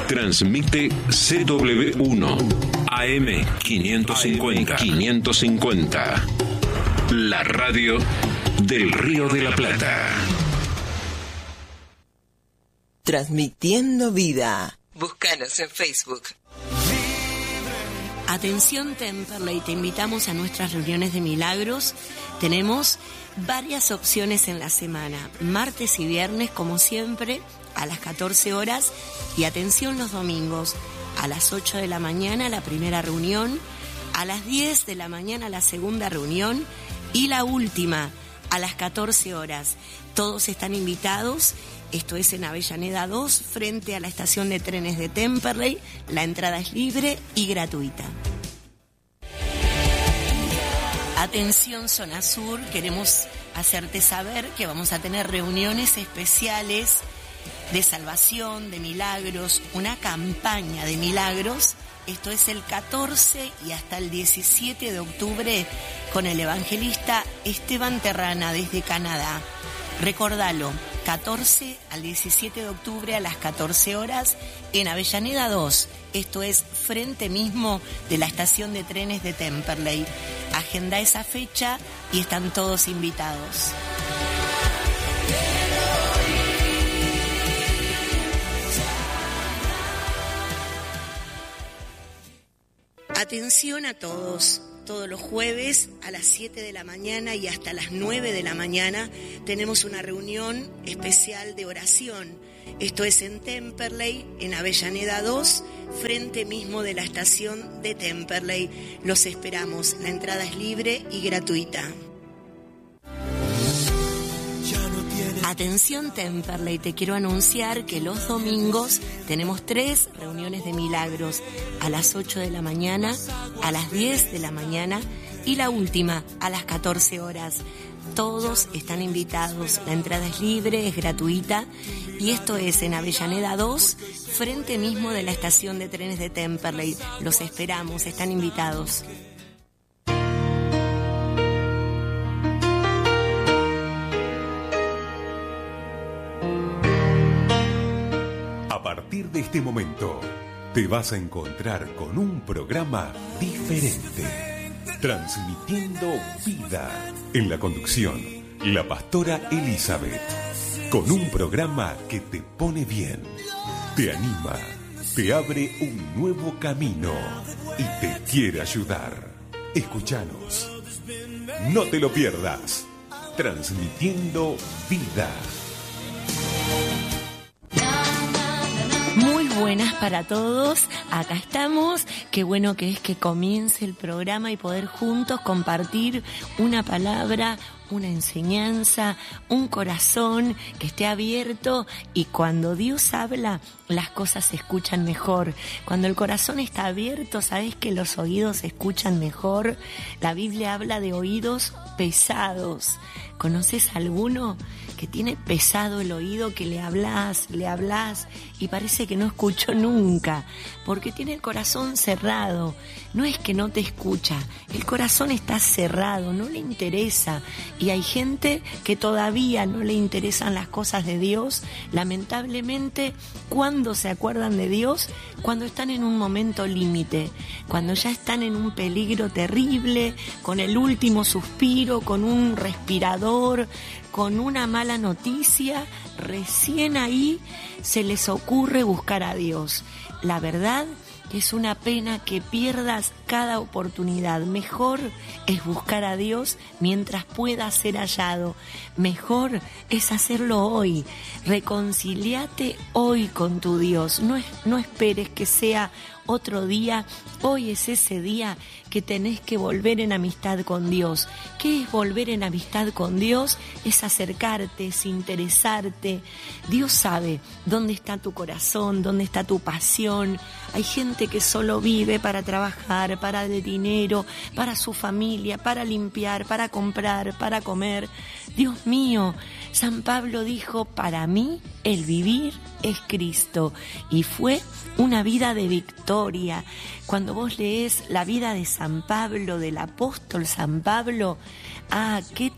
Transmite CW1 AM 550. La radio del Río de la Plata. Transmitiendo vida. Búscanos en Facebook. Atención Temperley, te invitamos a nuestras reuniones de milagros. Tenemos varias opciones en la semana, martes y viernes como siempre a las 14 horas y atención los domingos a las 8 de la mañana la primera reunión, a las 10 de la mañana la segunda reunión y la última a las 14 horas. Todos están invitados. Esto es en Avellaneda 2, frente a la estación de trenes de Temperley. La entrada es libre y gratuita. Atención Zona Sur, queremos hacerte saber que vamos a tener reuniones especiales de salvación, de milagros, una campaña de milagros. Esto es el 14 y hasta el 17 de octubre con el evangelista Esteban Terrana desde Canadá. Recordalo, 14 al 17 de octubre a las 14 horas en Avellaneda 2. Esto es frente mismo de la estación de trenes de Temperley. Agenda esa fecha y están todos invitados. Atención a todos. Todos los jueves a las 7 de la mañana y hasta las 9 de la mañana tenemos una reunión especial de oración. Esto es en Temperley, en Avellaneda 2, frente mismo de la estación de Temperley. Los esperamos. La entrada es libre y gratuita. Atención Temperley, te quiero anunciar que los domingos tenemos 3 reuniones de milagros, a las 8 de la mañana, a las 10 de la mañana y la última a las 14 horas. Todos están invitados, la entrada es libre, es gratuita y esto es en Avellaneda 2, frente mismo de la estación de trenes de Temperley. Los esperamos, están invitados. A partir de este momento, te vas a encontrar con un programa diferente, transmitiendo vida. En la conducción, la pastora Elizabeth, con un programa que te pone bien, te anima, te abre un nuevo camino y te quiere ayudar. Escúchanos, no te lo pierdas, transmitiendo vida. Muy buenas para todos, acá estamos, qué bueno que es que comience el programa y poder juntos compartir una palabra, una enseñanza, un corazón que esté abierto y cuando Dios habla las cosas se escuchan mejor. Cuando el corazón está abierto, ¿sabes que los oídos se escuchan mejor? La Biblia habla de oídos pesados. ¿Conoces alguno que tiene pesado el oído, que le hablas y parece que no escuchó nunca? Porque tiene el corazón cerrado. No es que no te escucha, el corazón está cerrado, no le interesa. Y hay gente que todavía no le interesan las cosas de Dios. Lamentablemente, ¿cuándo se acuerdan de Dios? Cuando están en un momento límite, cuando ya están en un peligro terrible, con el último suspiro, con un respirador, con una mala noticia, recién ahí se les ocurre buscar a Dios. La verdad que es una pena que pierdas cada oportunidad. Mejor es buscar a Dios mientras pueda ser hallado. Mejor es hacerlo hoy. Reconciliate hoy con tu Dios. No esperes que sea otro día. Hoy es ese día que tenés que volver en amistad con Dios. ¿Qué es volver en amistad con Dios? Es acercarte, es interesarte. Dios sabe dónde está tu corazón, dónde está tu pasión. Hay gente que solo vive para trabajar, para el dinero, para su familia, para limpiar, para comprar, para comer. Dios mío, San Pablo dijo, para mí el vivir es Cristo. Y fue una vida de victoria. Cuando vos lees la vida de San Pablo, del apóstol San Pablo, qué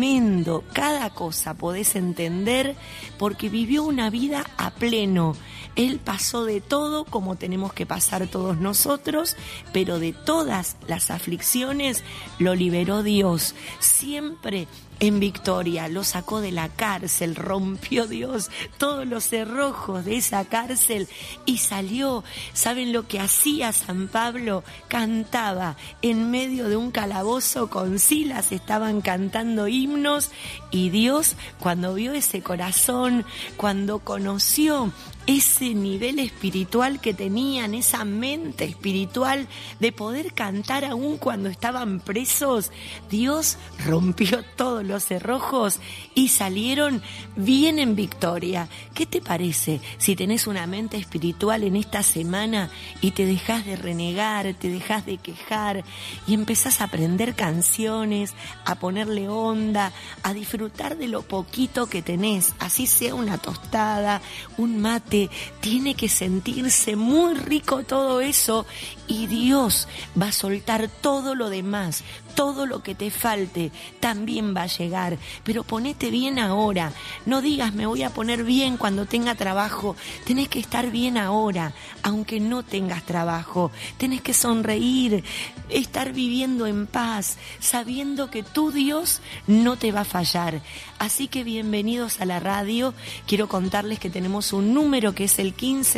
tremendo, cada cosa podés entender porque vivió una vida a pleno. Él pasó de todo como tenemos que pasar todos nosotros, pero de todas las aflicciones lo liberó Dios, siempre en victoria. Lo sacó de la cárcel, rompió Dios todos los cerrojos de esa cárcel y salió. ¿Saben lo que hacía San Pablo? Cantaba en medio de un calabozo con Silas, estaban cantando himnos, y Dios, cuando vio ese corazón, cuando conoció ese nivel espiritual que tenían, esa mente espiritual de poder cantar aún cuando estaban presos, Dios rompió todos los cerrojos y salieron bien en victoria. ¿Qué te parece si tenés una mente espiritual en esta semana y te dejás de renegar, te dejás de quejar y empezás a aprender canciones, a ponerle onda, a disfrutar de lo poquito que tenés, así sea una tostada, un mate? Tiene que sentirse muy rico todo eso, y Dios va a soltar todo lo demás. Todo lo que te falte también va a llegar, pero ponete bien ahora. No digas me voy a poner bien cuando tenga trabajo. Tenés que estar bien ahora, aunque no tengas trabajo. Tenés que sonreír, estar viviendo en paz, sabiendo que tu Dios no te va a fallar. Así que bienvenidos a la radio. Quiero contarles que tenemos un número que es el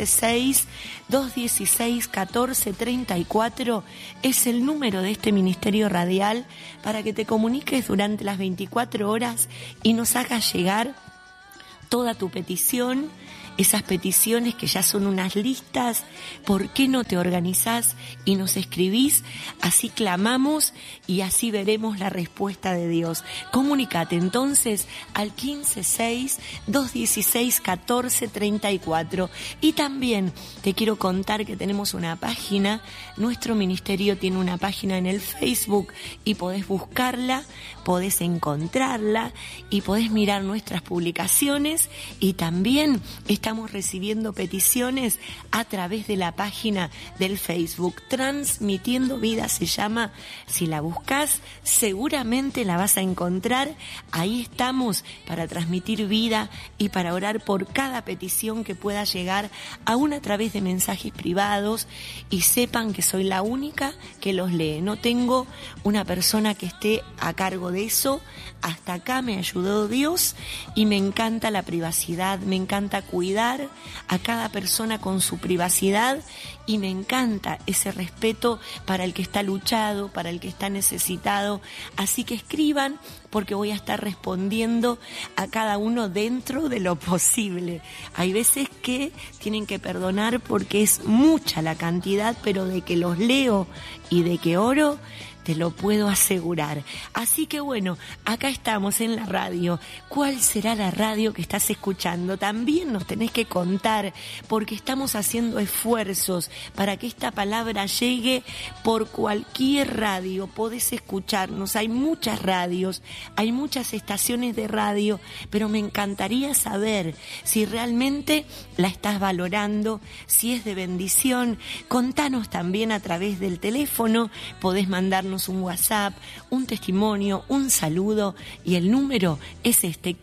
156-216-1434. Es el número de este ministerio radial para que te comuniques durante las 24 horas y nos hagas llegar toda tu petición, esas peticiones que ya son unas listas. ¿Por qué no te organizás y nos escribís? Así clamamos y así veremos la respuesta de Dios. Comunícate entonces al 156-216-1434. Y también te quiero contar que tenemos una página. Nuestro ministerio tiene una página en el Facebook y podés buscarla, podés encontrarla y podés mirar nuestras publicaciones, y también estamos recibiendo peticiones a través de la página del Facebook. Transmitiendo Vida se llama. Si la buscas, seguramente la vas a encontrar. Ahí estamos para transmitir vida y para orar por cada petición que pueda llegar, aún a través de mensajes privados, y sepan que soy la única que los lee. No tengo una persona que esté a cargo de eso. Hasta acá me ayudó Dios y me encanta la privacidad, me encanta cuidar a cada persona con su privacidad, y me encanta ese respeto para el que está luchado, para el que está necesitado. Así que escriban, porque voy a estar respondiendo a cada uno dentro de lo posible. Hay veces que tienen que perdonar porque es mucha la cantidad, pero de que los leo y de que oro, te lo puedo asegurar. Así que bueno, acá estamos en la radio. ¿Cuál será la radio que estás escuchando? También nos tenés que contar, porque estamos haciendo esfuerzos para que esta palabra llegue por cualquier radio. Podés escucharnos, hay muchas radios, hay muchas estaciones de radio, pero me encantaría saber si realmente la estás valorando, si es de bendición. Contanos también a través del teléfono, podés mandarnos un WhatsApp, un testimonio, un saludo, y el número es este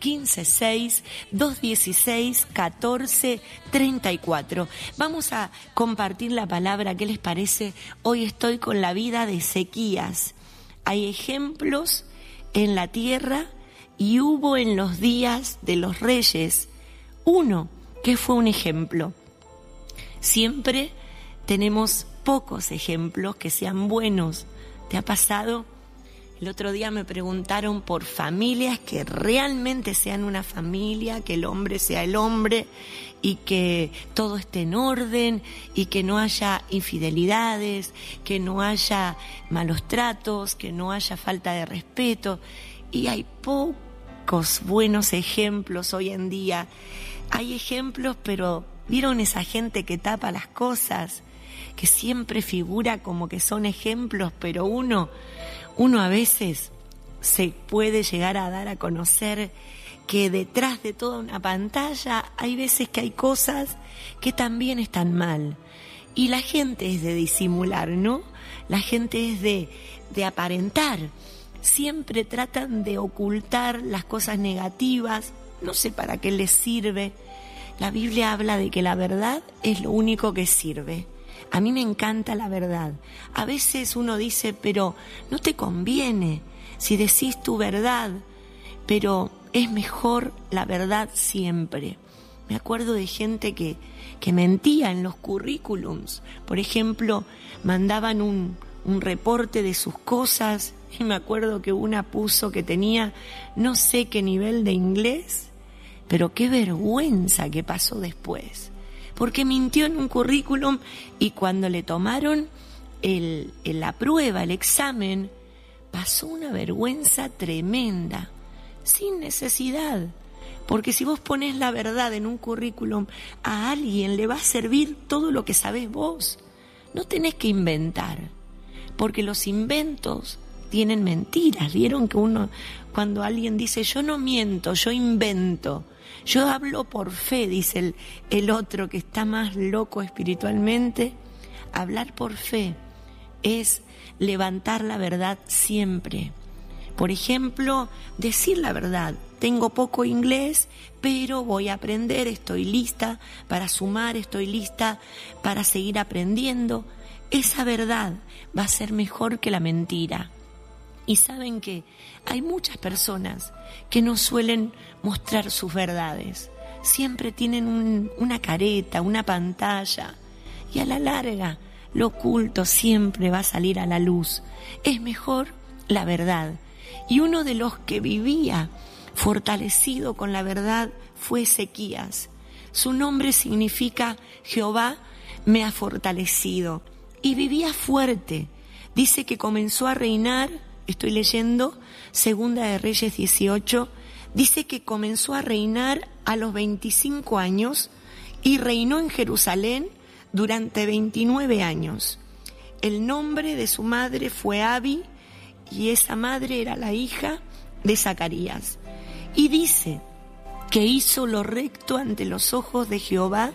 156-216-1434. Vamos a compartir la palabra. ¿Qué les parece? Hoy estoy con la vida de Ezequías. Hay ejemplos en la tierra y hubo en los días de los reyes uno que fue un ejemplo. Siempre tenemos pocos ejemplos que sean buenos. ¿Te ha pasado? El otro día me preguntaron por familias que realmente sean una familia, que el hombre sea el hombre y que todo esté en orden y que no haya infidelidades, que no haya malos tratos, que no haya falta de respeto. Y hay pocos buenos ejemplos hoy en día. Hay ejemplos, pero ¿vieron esa gente que tapa las cosas? Que siempre figura como que son ejemplos, pero uno a veces se puede llegar a dar a conocer que detrás de toda una pantalla hay veces que hay cosas que también están mal. Y la gente es de disimular, ¿no? La gente es de aparentar. Siempre tratan de ocultar las cosas negativas, no sé para qué les sirve. La Biblia habla de que la verdad es lo único que sirve. A mí me encanta la verdad. A veces uno dice, pero no te conviene si decís tu verdad, pero es mejor la verdad siempre. Me acuerdo de gente que mentía en los currículums. Por ejemplo, mandaban un reporte de sus cosas y me acuerdo que una puso que tenía no sé qué nivel de inglés, pero qué vergüenza que pasó después, porque mintió en un currículum y cuando le tomaron la prueba, el examen, pasó una vergüenza tremenda, sin necesidad. Porque si vos ponés la verdad en un currículum, a alguien le va a servir todo lo que sabés vos. No tenés que inventar, porque los inventos tienen mentiras. Vieron que cuando alguien dice, yo no miento, yo invento, yo hablo por fe, dice el otro que está más loco espiritualmente. Hablar por fe es levantar la verdad siempre. Por ejemplo, decir la verdad. Tengo poco inglés, pero voy a aprender, estoy lista para sumar, estoy lista para seguir aprendiendo. Esa verdad va a ser mejor que la mentira. Y saben que hay muchas personas que no suelen mostrar sus verdades. Siempre tienen una careta, una pantalla. Y a la larga, lo oculto siempre va a salir a la luz. Es mejor la verdad. Y uno de los que vivía fortalecido con la verdad fue Ezequías. Su nombre significa Jehová me ha fortalecido. Y vivía fuerte. Dice que comenzó a reinar, estoy leyendo, Segunda de Reyes 18, dice que comenzó a reinar a los 25 años y reinó en Jerusalén durante 29 años. El nombre de su madre fue Abi, y esa madre era la hija de Zacarías. Y dice que hizo lo recto ante los ojos de Jehová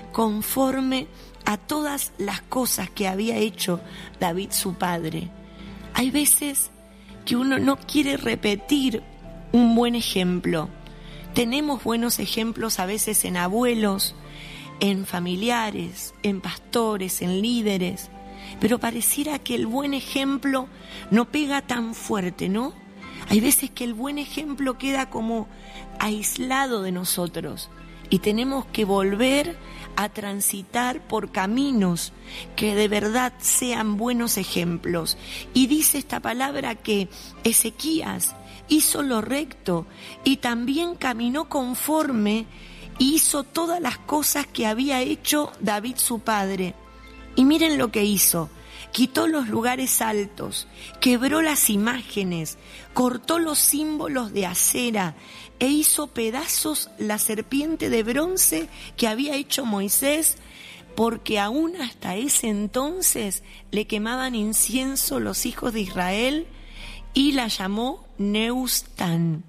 conforme a todas las cosas que había hecho David su padre. Hay veces que uno no quiere repetir un buen ejemplo. Tenemos buenos ejemplos a veces en abuelos, en familiares, en pastores, en líderes, pero pareciera que el buen ejemplo no pega tan fuerte, ¿no? Hay veces que el buen ejemplo queda como aislado de nosotros y tenemos que volver a transitar por caminos que de verdad sean buenos ejemplos. Y dice esta palabra que Ezequías hizo lo recto y también caminó conforme y hizo todas las cosas que había hecho David su padre. Y miren lo que hizo. Quitó los lugares altos, quebró las imágenes, cortó los símbolos de acera e hizo pedazos la serpiente de bronce que había hecho Moisés, porque aún hasta ese entonces le quemaban incienso los hijos de Israel, y la llamó Neustán.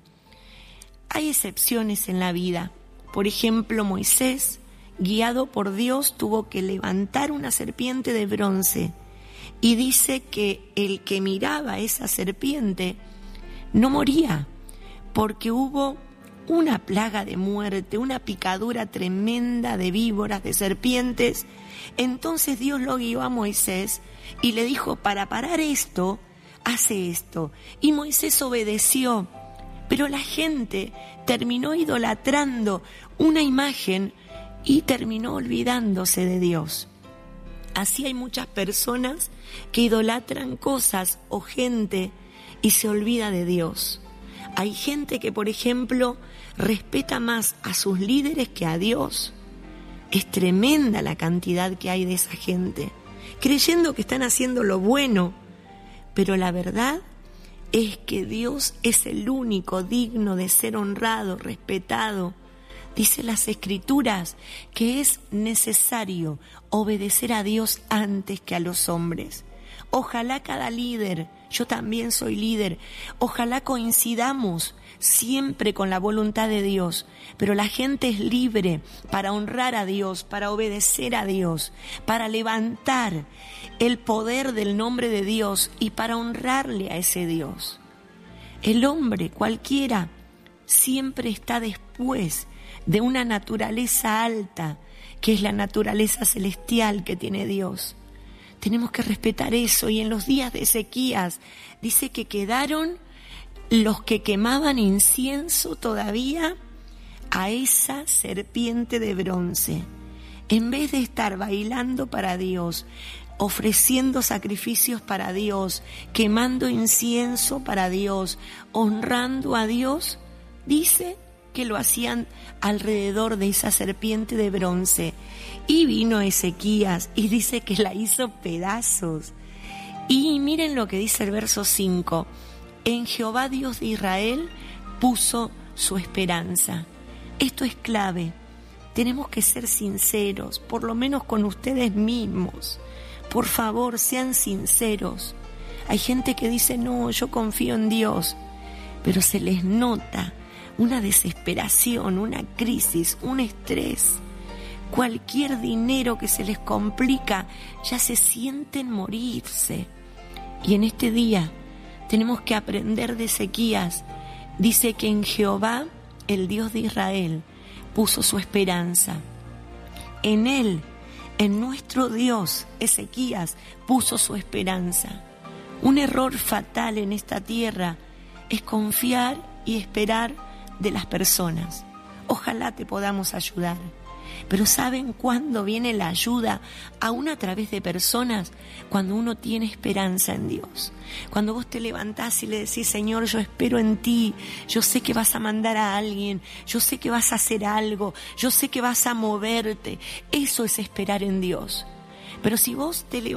Hay excepciones en la vida. Por ejemplo, Moisés, guiado por Dios, tuvo que levantar una serpiente de bronce. Y dice que el que miraba esa serpiente no moría, porque hubo una plaga de muerte, una picadura tremenda de víboras, de serpientes. Entonces Dios lo guió a Moisés y le dijo, para parar esto, hace esto. Y Moisés obedeció, pero la gente terminó idolatrando una imagen y terminó olvidándose de Dios. Así hay muchas personas que idolatran cosas o gente y se olvida de Dios. Hay gente que, por ejemplo, respeta más a sus líderes que a Dios. Es tremenda la cantidad que hay de esa gente, creyendo que están haciendo lo bueno, pero la verdad es que Dios es el único digno de ser honrado, respetado. Dice las Escrituras que es necesario obedecer a Dios antes que a los hombres. Ojalá cada líder, yo también soy líder, ojalá coincidamos siempre con la voluntad de Dios, pero la gente es libre para honrar a Dios, para obedecer a Dios, para levantar el poder del nombre de Dios y para honrarle a ese Dios. El hombre, cualquiera, siempre está después de una naturaleza alta, que es la naturaleza celestial que tiene Dios. Tenemos que respetar eso. Y en los días de Ezequías dice que quedaron los que quemaban incienso todavía a esa serpiente de bronce. En vez de estar bailando para Dios, ofreciendo sacrificios para Dios, quemando incienso para Dios, honrando a Dios, dice que lo hacían alrededor de esa serpiente de bronce. Y vino Ezequías y dice que la hizo pedazos. Y miren lo que dice el verso 5. En Jehová Dios de Israel puso su esperanza. Esto es clave. Tenemos que ser sinceros, por lo menos con ustedes mismos. Por favor, sean sinceros. Hay gente que dice, no, yo confío en Dios, pero se les nota una desesperación, una crisis, un estrés. Cualquier dinero que se les complica, ya se sienten morirse. Y en este día tenemos que aprender de Ezequías. Dice que en Jehová, el Dios de Israel, puso su esperanza. En Él, en nuestro Dios, Ezequías puso su esperanza. Un error fatal en esta tierra es confiar y esperar de las personas. Ojalá te podamos ayudar. Pero ¿saben cuándo viene la ayuda? Aún a través de personas, cuando uno tiene esperanza en Dios. Cuando vos te levantás y le decís, Señor, yo espero en ti, yo sé que vas a mandar a alguien, yo sé que vas a hacer algo, yo sé que vas a moverte. Eso es esperar en Dios. Pero si vos te levantás